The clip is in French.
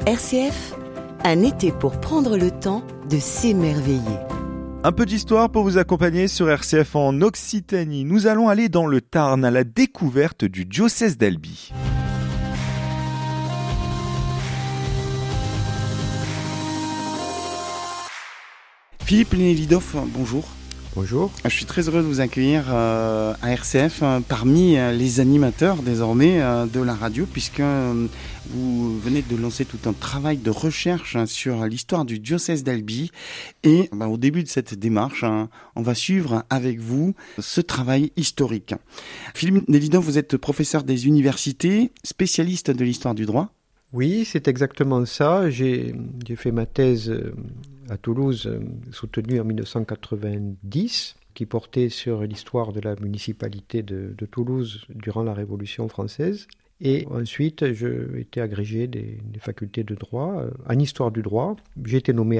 RCF, un été pour prendre le temps de s'émerveiller. Un peu d'histoire pour vous accompagner sur RCF en Occitanie. Nous allons aller dans le Tarn à la découverte du diocèse d'Albi. Philippe Lénelidov, bonjour. Bonjour. Je suis très heureux de vous accueillir à RCF parmi les animateurs désormais de la radio, puisque vous venez de lancer tout un travail de recherche sur l'histoire du diocèse d'Albi. Et au début de cette démarche, on va suivre avec vous ce travail historique. Philippe Lénelidov, vous êtes professeur des universités, spécialiste de l'histoire du droit. Oui, c'est exactement ça. J'ai fait ma thèse à Toulouse, soutenue en 1990, qui portait sur l'histoire de la municipalité de Toulouse durant la Révolution française. Et ensuite, j'ai été agrégé des facultés de droit, en histoire du droit. J'ai été nommé